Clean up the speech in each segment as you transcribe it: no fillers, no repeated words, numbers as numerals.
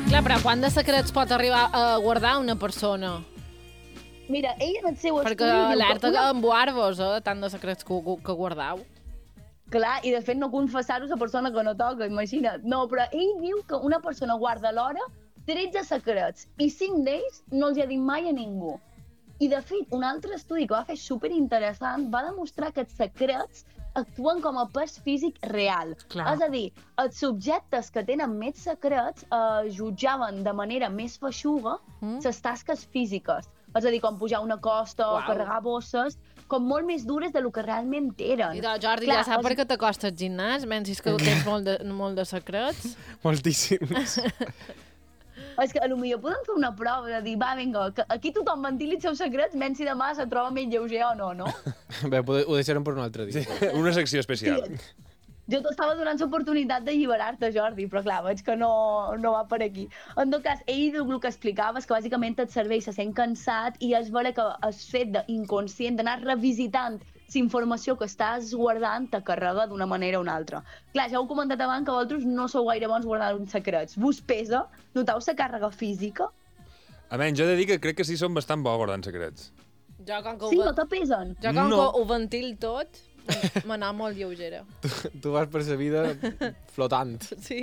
Clar, però quant de secrets pot arribar a guardar una persona? Mira, ell en el seu Perquè estudi... diu alerta que que emboar-vos, tant de secrets que guardau. Clar, i de fet no confessar-ho a la persona que no toca, imagina't. No, però ell diu que una persona guarda alhora 13 secrets i 5 d'ells no els ha dit mai a ningú. I de fet, un altre estudi que va fer superinteressant va demostrar que els secrets actuen com a pes físic real. Clar. És a dir, els subjectes que tenen més secrets jutjaven de manera més feixuga les tasques físiques. És a dir, com pujar una costa o carregar bosses, com molt més dures del que realment eren. I doncs, Jordi, ja saps per què t'acostes al gimnàs? Menys que tens molt de secrets. Moltíssims. És que potser podem fer una prova de dir, va, vinga, que aquí tothom ventili els seus secrets, menys si demà se troba més lleuger o no, no? Bé, ho deixarem per un altre dia. Sí, una secció especial. Jo t'estava donant l'oportunitat d'alliberar-te, Jordi, però clar, veig que no va per aquí. En tot cas, ell el que explicava és que bàsicament el cervell se sent cansat i és vera que el fet d'inconscient d'anar revisitant la informació que estàs guardant te carrega d'una manera o una altra. Clar, ja ho he comentat abans que vosaltres no sou gaire bons guardant secrets. Vos pesa? Noteu la càrrega física? Almenys, jo he de dir que crec que sí som bastant bo guardant secrets. Jo, com que Sí, no te pesen? que ho ventil tot, m'anava molt lleugera. Tu vas per la vida flotant. Sí.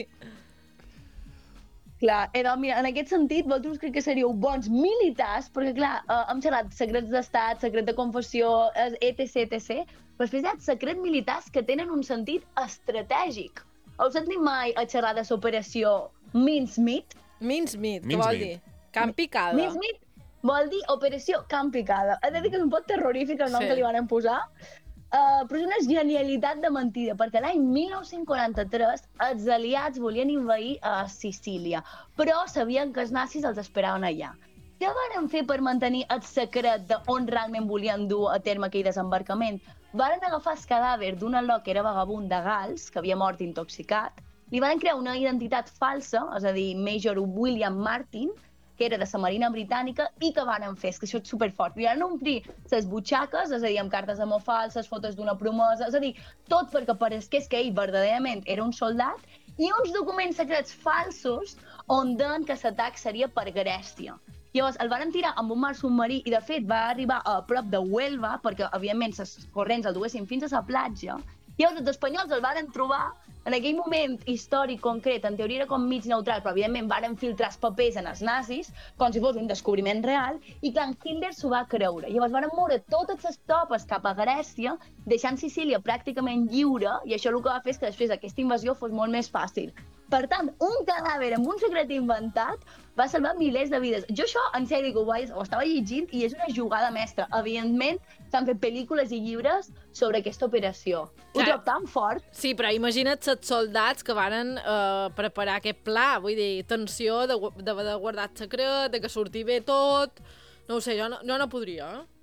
Clar, doncs mira, en aquest sentit, vosaltres crec que seríeu bons militars, perquè clar, hem xerrat secrets d'estat, secret de confessió, etc, etc, però després hi ha secrets militars que tenen un sentit estratègic. Heu sentit mai a xerrar de l'operació Mincemeat? Mincemeat, què vol dir? Camp picada. Mincemeat vol dir operació Camp picada. He de dir que és un poc terrorífic el nom que li van posar, però és una genialitat de mentida, perquè l'any 1943 els aliats volien invair a Sicília, però sabien que els nazis els esperaven allà. Què van fer per mantenir el secret d'on realment volien dur a terme aquell desembarcament? Van agafar el cadàver d'un al·lò que era vagabund de Gals, que havia mort intoxicat, li van crear una identitat falsa, és a dir, Major William Martin, que era de la Marina Britànica, i que van fer, és que això és superfort. Li van omplir les butxaques, és a dir, amb cartes d'amor falses, fotos d'una promesa, és a dir, tot perquè paresqués que ell verdaderament era un soldat, i uns documents secrets falsos on deien que l'atac seria per Grècia. Llavors, el van tirar amb un mar submarí i, de fet, va arribar a prop de Huelva, perquè, evidentment, les corrents el duguessin fins a la platja. Llavors, els espanyols el van trobar en aquell moment històric concret, en teoria era com mig neutral, però evidentment van filtrar els papers en els nazis, com si fos un descobriment real, i clar, Hitler s'ho va creure. Llavors van moure totes les tropes cap a Grècia, deixant Sicília pràcticament lliure, i això el que va fer és que després aquesta invasió fos molt més fàcil. Per tant, un cadàver amb un secret inventat va salvar milers de vides. Jo això, en sèrio, que ho estava llegint i és una jugada mestra. Evidentment, s'han fet pel·lícules i llibres sobre aquesta operació. Ho trobo tan fort. Sí, però imagina't els soldats que varen preparar aquest pla. Vull dir, tensió de guardar el secret, de que surti bé tot... No ho sé, jo no podria,